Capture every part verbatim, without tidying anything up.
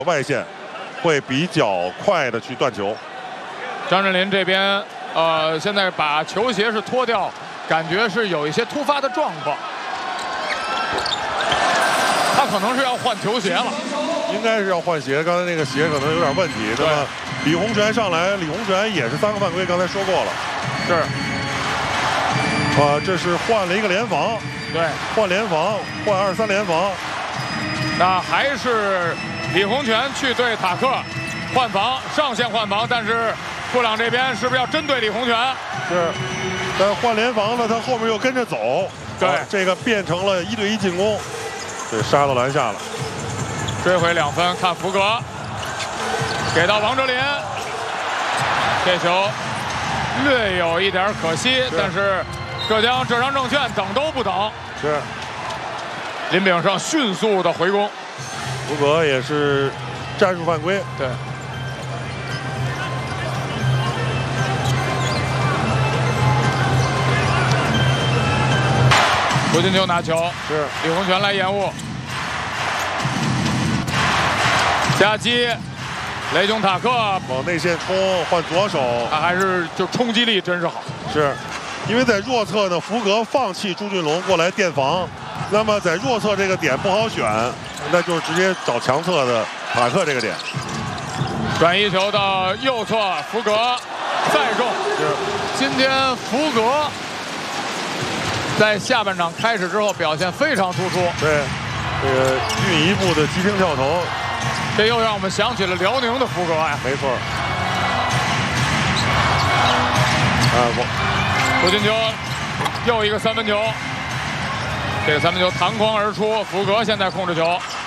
外线会比较快的去断球。 张镇麟这边，呃，现在把球鞋是脱掉，感觉是有一些突发的状况。他可能是要换球鞋了， 应该是要换鞋。刚才那个鞋可能有点问题。那么李洪权上来，李洪权也是三个犯规，刚才说过了。 是。 啊，这是换了一个联防。 对， 换联防，换二三联防。 那还是李洪权去对塔克换防，上线换防，但是布朗这边是不是要针对李洪权？ 是，但换联防呢，他后面又跟着走。 对， 啊、这个变成了一对一进攻，对，杀到篮下了， 追回两分。看福格给到王哲林，这球略有一点可惜，但是浙江浙商证券等都不等。 是， 林炳胜迅速的回攻， 福格也是战术犯规。 对。胡金秋拿球， 是李洪权来掩护，夹击，雷琼塔克往内线冲，换左手， 他还是就冲击力真是好。 是，因为在弱侧呢，福格放弃朱俊龙过来垫防，那么在弱侧这个点不好选，那就是直接找强侧的塔克这个点。 转移球到右侧，福格再中。 是， 今天福格在下半场开始之后表现非常突出。 对，这个运一步的急停跳投， 这又让我们想起了辽宁的福格呀。 没错。啊，我胡金秋又一个三分球，这个三分球弹框而出，福格现在控制球。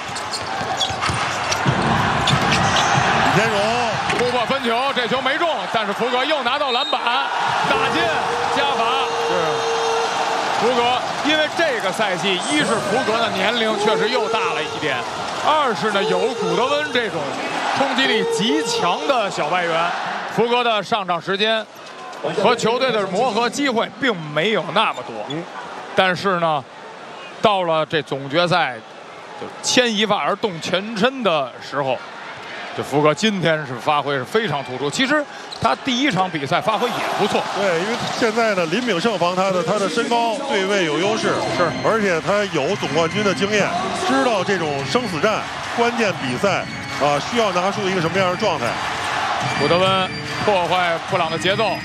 李天荣突破分球，这球没中，但是福格又拿到篮板，打进加罚。 是。 福格，因为这个赛季，一是福格的年龄确实又大了一点，二是呢有古德温这种冲击力极强的小外援，福格的上场时间和球队的磨合机会并没有那么多。 嗯， 但是呢，到了这总决赛，就牵一发而动全身的时候，这福格今天是发挥是非常突出。其实他第一场比赛发挥也不错。 对，因为现在呢，林炳胜防他的，他的身高对位有优势， 是， 而且他有总冠军的经验，知道这种生死战、关键比赛啊，需要拿出一个什么样的状态。 古德温破坏布朗的节奏，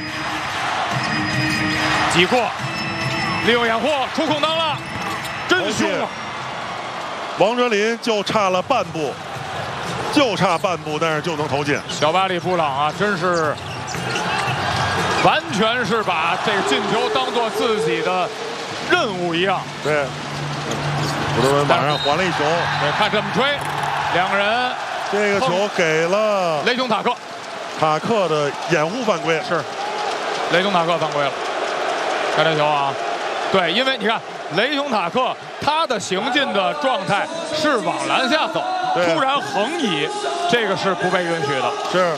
挤过，利用掩护出空当了，真凶啊！ 王哲林就差了半步。就差半步，但是就能投进。 小巴里布朗啊，真是完全是把这个进球当做自己的任务一样。 对，古德温马上还了一球。 对，看这么吹，两个人。 这个球给了雷琼塔克， 塔克的掩护犯规。 是，雷琼塔克犯规了。看这球啊，对，因为你看雷琼塔克他的行进的状态是往篮下走。突然横移，这个是不被允许的。 是，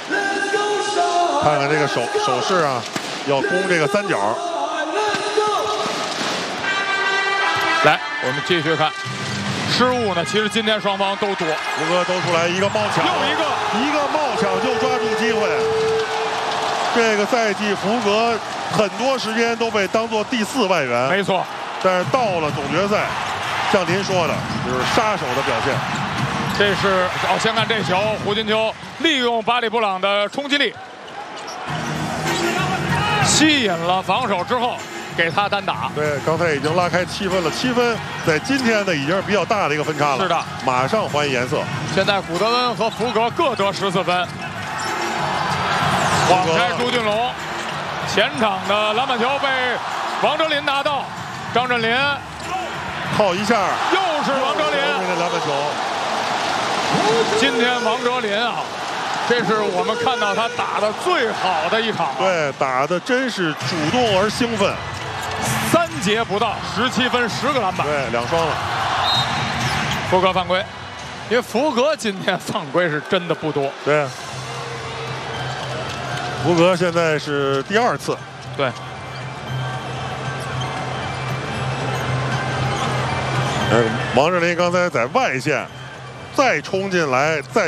看看这个手手势啊，要攻这个三角。 来，我们继续看，失误呢，其实今天双方都多。 福格都出来一个冒抢， 又一个一个冒抢就抓住机会。这个赛季福格很多时间都被当作第四外援， 没错。 但是到了总决赛，像您说的，就是杀手的表现。 这是哦，先看这球，胡金秋利用巴里布朗的冲击力，吸引了防守之后，给他单打。 对，刚才已经拉开七分了，七分在今天呢已经是比较大的一个分差了。 是的， 马上还颜色。 现在古德温和福格各得十四分。晃开朱俊龙，前场的篮板球被王哲林拿到，张镇麟靠一下， 又是王哲林这篮板球。 今天王哲林啊，这是我们看到他打的最好的一场、啊。 对，打的真是主动而兴奋。 三节不到，十七分，十个篮板。 对，两双了。 福格犯规，因为福格今天犯规是真的不多。 对，福格现在是第二次。 对。 呃，王哲林刚才在外线再冲进来，再。